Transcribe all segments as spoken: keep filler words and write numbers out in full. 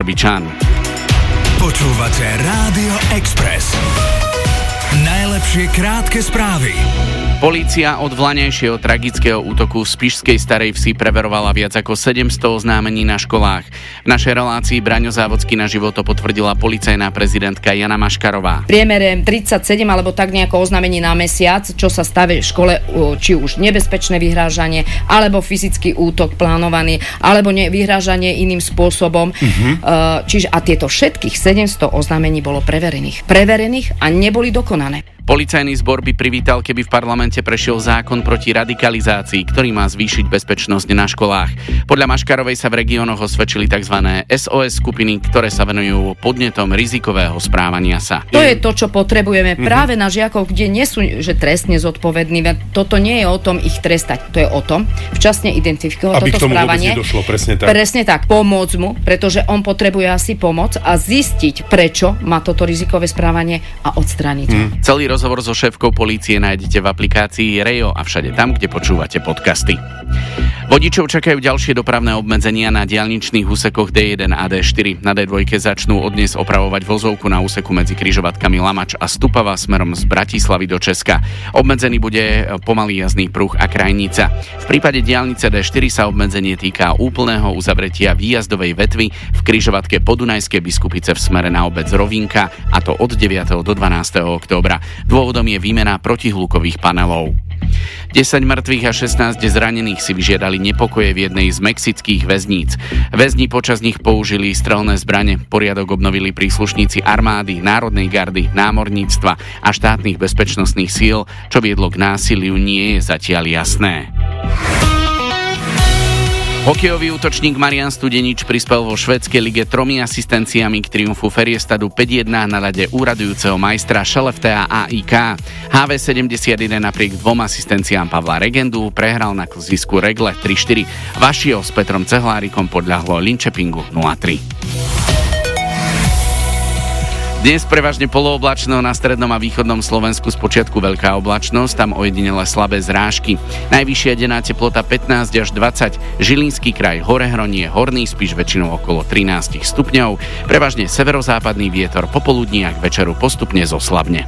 Trbičan. Počúvate Rádio Express. Najlepšie krátke správy. Polícia od vlaňajšieho tragického útoku v spišskej Starej Vsi preverovala viac ako sedemsto oznámení na školách. V našej relácii Braňo Závodský na živo to potvrdila policajná prezidentka Jana Maškarová. V priemere tridsaťsedem alebo tak nejako oznámení na mesiac, čo sa stave v škole, či už nebezpečné vyhrážanie, alebo fyzický útok plánovaný, alebo ne, vyhrážanie iným spôsobom. Uh-huh. Čiže a tieto všetkých sedemsto oznámení bolo preverených. Preverených a neboli dokonané. Policajný zbor by privítal, keby v parlamente prešiel zákon proti radikalizácii, ktorý má zvýšiť bezpečnosť na školách. Podľa Maškarovej sa v regiónoch osvedčili tzv. es o es skupiny, ktoré sa venujú podnetom rizikového správania sa. To je to, čo potrebujeme mm-hmm. práve na žiakov, kde nie sú že trestne zodpovední. Toto nie je o tom ich trestať, to je o tom včasne identifikovať aby toto správanie. Aby k tomu vôbec nedošlo, presne tak. Presne tak, pomôcť mu, pretože on potrebuje asi pomoc a zistiť, prečo má toto rizikové správanie a odstrániť. Mm. Celý rozhovor so šéfkou polície nájdete v aplikácii Rejo a všade tam, kde počúvate podcasty. Vodičov čakajú ďalšie dopravné obmedzenia na diaľničných úsekoch dé jeden a dé štyri. Na dé dva začnú odnes opravovať vozovku na úseku medzi križovatkami Lamač a Stupava smerom z Bratislavy do Česka. Obmedzený bude pomalý jazdný pruh a krajnica. V prípade diaľnice dé štyri sa obmedzenie týka úplného uzavretia výjazdovej vetvy v križovatke Podunajskej Biskupice v smere na obec Rovinka, a to od deviateho do dvanásteho októbra. Dôvodom je výmena protihlukových panelov. desať mŕtvych a šestnásť zranených si vyžiadali nepokoje v jednej z mexických väzníc. Väzni počas nich použili strelné zbrane. Poriadok obnovili príslušníci armády, národnej gardy, námorníctva a štátnych bezpečnostných síl. Čo viedlo k násiliu, nie je zatiaľ jasné. Hokejový útočník Marian Studenič prispel vo švédskej lige tromi asistenciami k triumfu Färjestadu päť jedna na ľade úradujúceho majstra Skellefteå á í ká. há vé sedemdesiatjeden napriek dvom asistenciám Pavla Regendu prehral na klzisku Regle tri štyri. Vašio s Petrom Cehlárikom podľahlo Linköpingu nula tri. Dnes prevažne polooblačno, na strednom a východnom Slovensku spočiatku veľká oblačnosť, tam ojedinele slabé zrážky. Najvyššia denná teplota pätnásť až dvadsať, Žilinský kraj, Horehronie, Horný Spiš väčšinou okolo trinásť stupňov, prevažne severozápadný vietor, popoludní a k večeru postupne zoslabne.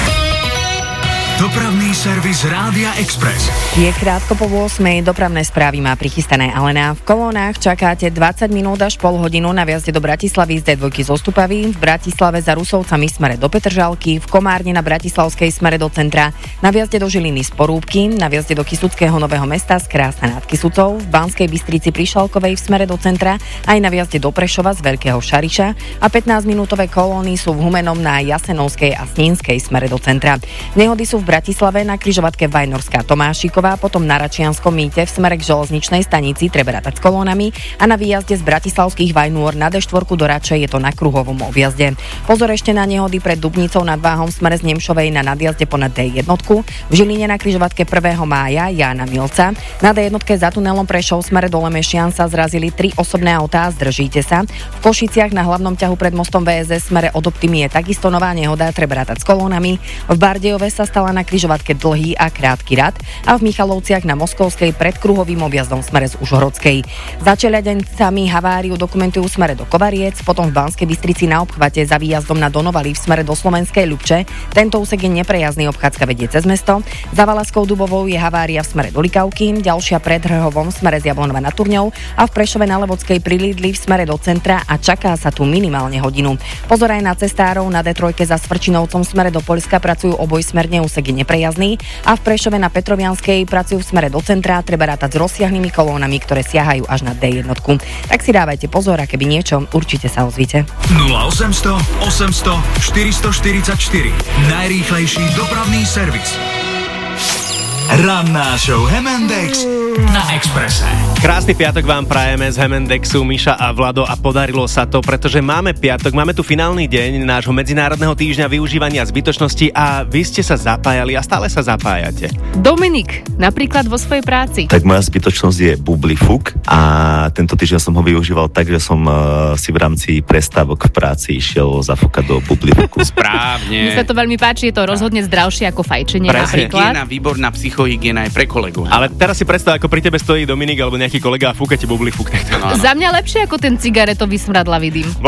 Dopravný servis Rádia Express. Je krátko po ôsmej, dopravné správy má prichystané Alena. V kolónach čakáte dvadsať minút až pol hodinu na vjazde do Bratislavy z dé dva zo Stupavy, v Bratislave za Rusovcami smere do Petržalky, v Komárne na Bratislavskej smere do centra, na vjazde do Žiliny z Porúbky, na vjazde do Kysuckého Nového Mesta z Krásna nad Kysucou, v Banskej Bystrici pri Šalkovej v smere do centra, aj na vjazde do Prešova z Veľkého Šariša a pätnásťminútové kolóny sú v Humennom na Jasenovskej a Snínskej smere do centra. Nehody sú v Bratislave na križovatke Vajnorská Tomášiková, potom na Račianskom mýte v smere k železničnej stanici treba rátať s kolónami a na výjazde z bratislavských Vajnôr na dé štyri do Rače je to na kruhovom objazde. Pozor ešte na nehody pred Dubnicou nad Váhom v smere z Nemšovej na nadjazde ponad dé jeden, v Žiline na križovatke prvého mája Jána Milca, na dé jeden za tunelom Prešov v smere do Lemešian sa zrazili tri osobné autá, zdržíte sa. V Košiciach na hlavnom ťahu pred mostom vé es es smere od Optimy je takisto nová nehoda, treba rátať s kolónami. V Bardejove sa stala na križovatke dlhý a krátky rad a v Michalovciach na Moskovskej pred kruhovým objazdom smere z Užhorodskej. Za Čeliadencami haváriu dokumentujú smere do Kovariec, potom v Banskej Bystrici na obchvate za výjazdom na Donovali v smere do Slovenskej Ľubče. Tento úsek je neprejazdný, obchádzka vedie cez mesto. Za Valaskou Dubovou je havária v smere do Likavky, ďalšia pred Hrhovom v smere z Jablonova nad Turňou a v Prešove na Levodskej pri Lidli v smere do centra a čaká sa tu minimálne hodinu. Pozor aj na cestárov, na dé tri za Svrčinovcom v smere do Poľska pracujú obojsmerne, úsek je neprejazdný a v Prešove na Petrovianskej pracujú v smere do centra, treba rátať s rozsiahlymi kolónami, ktoré siahajú až na dé jeden. Tak si dávajte pozor, a keby niečo, určite sa ozvite. nula osemsto osemsto štyristoštyridsaťštyri. Najrýchlejší dopravný servis. Ranná show Hemendex na Expresse. Krásny piatok vám prajeme z Hemendexu, Miša a Vlado, a podarilo sa to, pretože máme piatok, máme tu finálny deň nášho medzinárodného týždňa využívania zbytočnosti a vy ste sa zapájali a stále sa zapájate. Dominik, napríklad vo svojej práci. Tak moja zbytočnosť je bublifuk a tento týždeň som ho využíval tak, že som uh, si v rámci prestávok v práci išiel zafúkať do bublifuku. Správne. Mne sa to veľmi páči, je to rozhodne zdravšie ako fajčenie. Presne. Napríklad. Hygiena, výborná psychohygiena aj pre kolegu. Ale teraz si predstav, ako pri tebe stojí Dominik alebo nejaký kolega a fúka ti bublifuk. No, no. Za mňa lepšie ako ten cigaretový smradlavý dym.